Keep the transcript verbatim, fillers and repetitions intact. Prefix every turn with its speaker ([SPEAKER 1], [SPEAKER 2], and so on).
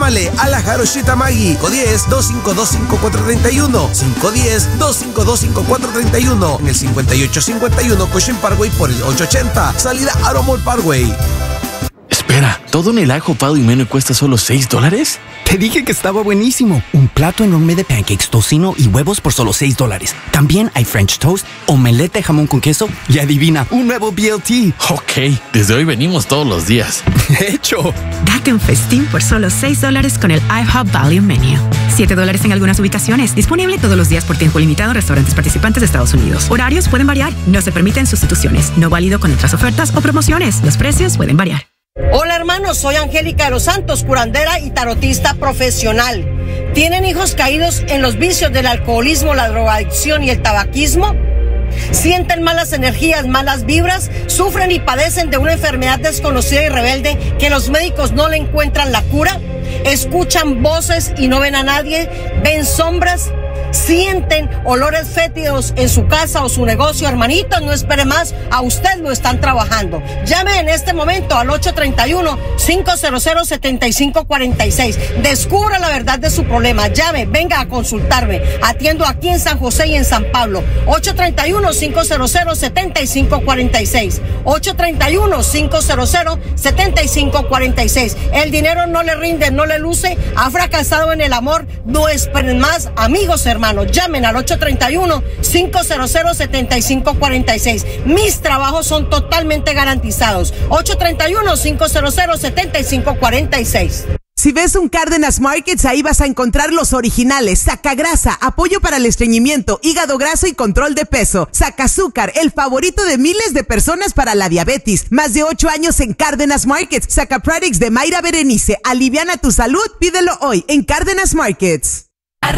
[SPEAKER 1] Llámale a la Jaroshita Maggi, cinco uno cero, dos cinco dos, cinco cuatro tres uno, cinco uno cero, dos cinco dos, cinco cuatro tres uno, en el cincuenta y ocho cincuenta y uno Cochin Parkway por el ocho ochenta, salida Aromol Parkway.
[SPEAKER 2] Espera, ¿todo en el ajo pado y menú cuesta solo seis dólares?
[SPEAKER 3] Te dije que estaba buenísimo. Un plato enorme de pancakes, tocino y huevos por solo seis dólares. También hay French toast, omelette de jamón con queso y adivina, un nuevo B L T.
[SPEAKER 2] Ok, desde hoy venimos todos los días.
[SPEAKER 3] ¡Hecho!
[SPEAKER 4] Date un festín por solo seis dólares con el IHOP Value Menu. siete dólares en algunas ubicaciones. Disponible todos los días por tiempo limitado en restaurantes participantes de Estados Unidos. Horarios pueden variar. No se permiten sustituciones. No válido con otras ofertas o promociones. Los precios pueden variar.
[SPEAKER 5] Hola hermanos, soy Angélica de los Santos, curandera y tarotista profesional. ¿Tienen hijos caídos en los vicios del alcoholismo, la drogadicción y el tabaquismo? ¿Sienten malas energías, malas vibras? ¿Sufren y padecen de una enfermedad desconocida y rebelde que los médicos no le encuentran la cura? ¿Escuchan voces y no ven a nadie? ¿Ven sombras? ¿Sienten olores fétidos en su casa o su negocio? Hermanitos, no espere más, a usted lo están trabajando. Llame en este momento al ocho tres uno, cinco cero cero, siete cinco cuatro seis. Descubra la verdad de su problema. Llame, venga a consultarme. Atiendo aquí en San José y en San Pablo. ocho tres uno, cinco cero cero, siete cinco cuatro seis. ocho tres uno, cinco cero cero, siete cinco cuatro seis. El dinero no le rinde, no le luce, ha fracasado en el amor. No esperen más, amigos hermanos. Hermanos, llamen al ocho tres uno, cinco cero cero, siete cinco cuatro seis. Mis trabajos son totalmente garantizados. ocho tres uno, cinco cero cero, siete cinco cuatro seis.
[SPEAKER 6] Si ves un Cárdenas Markets, ahí vas a encontrar los originales. Sacagrasa, apoyo para el estreñimiento, hígado graso y control de peso. Sacazúcar, el favorito de miles de personas para la diabetes. Más de ocho años en Cárdenas Markets. Sacaprotix de Mayra Berenice. Aliviana tu salud, pídelo hoy en Cárdenas Markets.